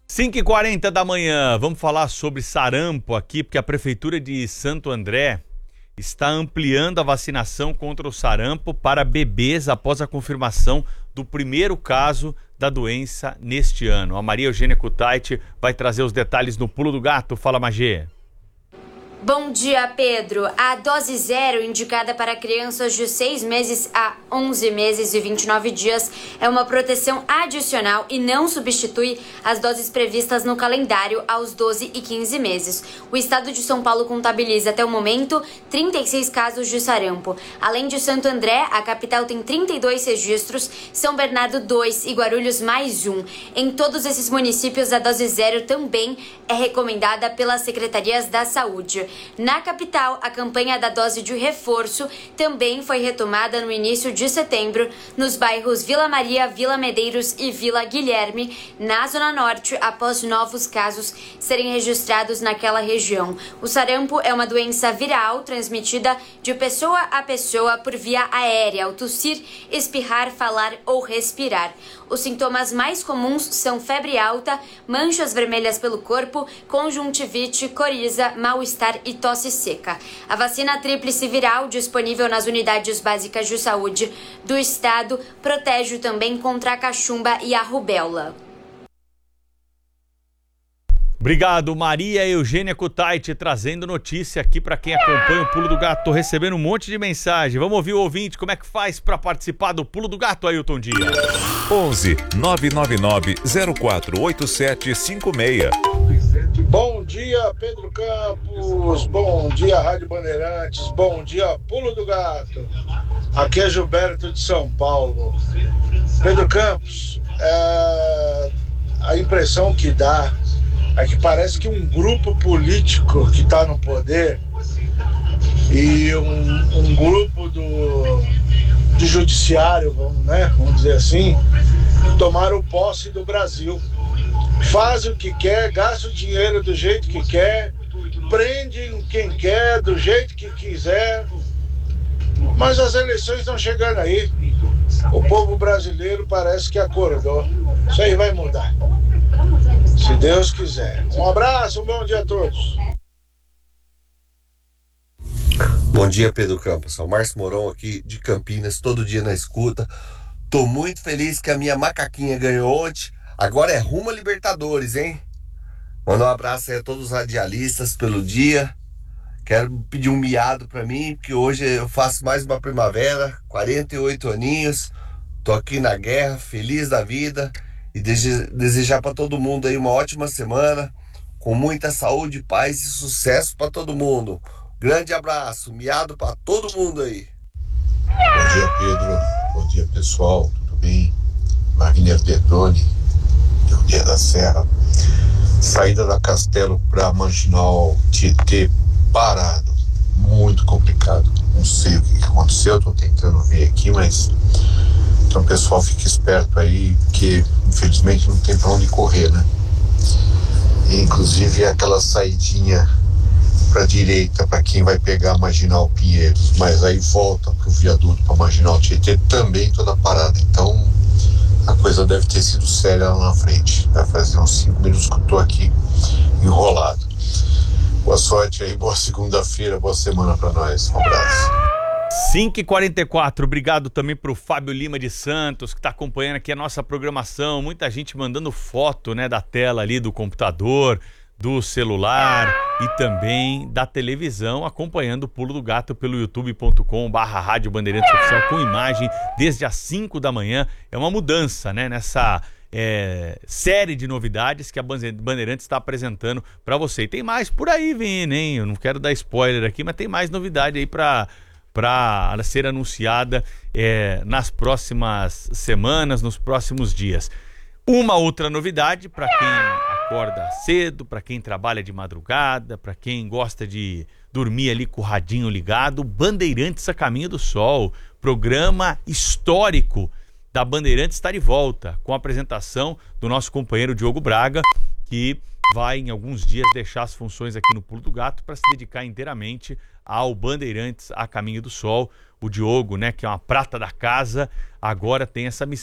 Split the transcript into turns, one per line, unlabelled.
5h40 da manhã, vamos falar sobre sarampo aqui, porque a Prefeitura de Santo André está ampliando a vacinação contra o sarampo para bebês após a confirmação do primeiro caso da doença neste ano. A Maria Eugênia Kutaiti vai trazer os detalhes no Pulo do Gato. Fala, Magê.
Bom dia, Pedro. A dose zero indicada para crianças de 6 meses a 11 meses e 29 dias é uma proteção adicional e não substitui as doses previstas no calendário aos 12 e 15 meses. O estado de São Paulo contabiliza até o momento 36 casos de sarampo. Além de Santo André, a capital tem 32 registros, São Bernardo 2 e Guarulhos mais 1. Em todos esses municípios, a dose zero também é recomendada pelas secretarias da saúde. Na capital, a campanha da dose de reforço também foi retomada no início de setembro nos bairros Vila Maria, Vila Medeiros e Vila Guilherme, na Zona Norte, após novos casos serem registrados naquela região. O sarampo é uma doença viral transmitida de pessoa a pessoa por via aérea, ao tossir, espirrar, falar ou respirar. Os sintomas mais comuns são febre alta, manchas vermelhas pelo corpo, conjuntivite, coriza, mal-estar e tosse seca. A vacina tríplice viral, disponível nas unidades básicas de saúde do estado, protege também contra a cachumba e a rubéola.
Obrigado, Maria Eugênia Kutaiti, trazendo notícia aqui para quem acompanha o Pulo do Gato. Tô recebendo um monte de mensagem. Vamos ouvir o ouvinte, como é que faz para participar do Pulo do Gato, Ailton Dias?
11 999 048756.
Bom dia, Pedro Campos. Bom dia, Rádio Bandeirantes. Bom dia, Pulo do Gato. Aqui é Gilberto de São Paulo. Pedro Campos, a impressão que dá é que parece que um grupo político que está no poder e um grupo do judiciário, vamos dizer assim, tomaram posse do Brasil. Faz o que quer, gasta o dinheiro do jeito que quer, prende quem quer, do jeito que quiser. Mas as eleições estão chegando aí. O povo brasileiro parece que acordou. Isso aí vai mudar, se Deus quiser. Um abraço, um bom dia a todos.
Bom dia, Pedro Campos. Sou o Márcio Mourão aqui de Campinas, todo dia na escuta. Tô muito feliz que a minha macaquinha ganhou ontem. Agora é rumo a Libertadores, hein? Manda um abraço aí a todos os radialistas pelo dia. Quero pedir um miado pra mim, porque hoje eu faço mais uma primavera, 48 aninhos. Tô aqui na guerra, feliz da vida. E desejar pra todo mundo aí uma ótima semana, com muita saúde, paz e sucesso pra todo mundo. Grande abraço, miado pra todo mundo aí.
Bom dia, Pedro. Bom dia, pessoal. Tudo bem? Wagner Pedroni, Rio Dia da Serra. Saída da Castelo para Marginal Tietê parado. Muito complicado. Não sei o que aconteceu, estou tentando ver aqui, mas então, pessoal, fique esperto aí, porque infelizmente não tem para onde correr, né? E, inclusive aquela saidinha para direita para quem vai pegar a Marginal Pinheiros, mas aí volta pro viaduto para Marginal Tietê também toda parada. Então a coisa deve ter sido séria lá na frente. Vai fazer uns 5 minutos que eu tô aqui enrolado. Boa sorte aí, boa segunda-feira, boa semana para nós. Um abraço.
5h44, obrigado também pro Fábio Lima de Santos, que tá acompanhando aqui a nossa programação. Muita gente mandando foto, né, da tela ali do computador, do celular e também da televisão, acompanhando o Pulo do Gato pelo youtube.com/Rádio Bandeirantes Oficial, com imagem desde as 5 da manhã. É uma mudança, né, nessa série de novidades que a Bandeirantes está apresentando para você. E tem mais por aí vindo, hein? Eu não quero dar spoiler aqui, mas tem mais novidade aí para ser anunciada nas próximas semanas, nos próximos dias. Uma outra novidade para quem acorda cedo, para quem trabalha de madrugada, para quem gosta de dormir ali com o radinho ligado, Bandeirantes a Caminho do Sol, programa histórico da Bandeirantes está de volta, com a apresentação do nosso companheiro Diogo Braga, que vai em alguns dias deixar as funções aqui no Pulo do Gato para se dedicar inteiramente ao Bandeirantes a Caminho do Sol. O Diogo, né, que é uma prata da casa, agora tem essa missão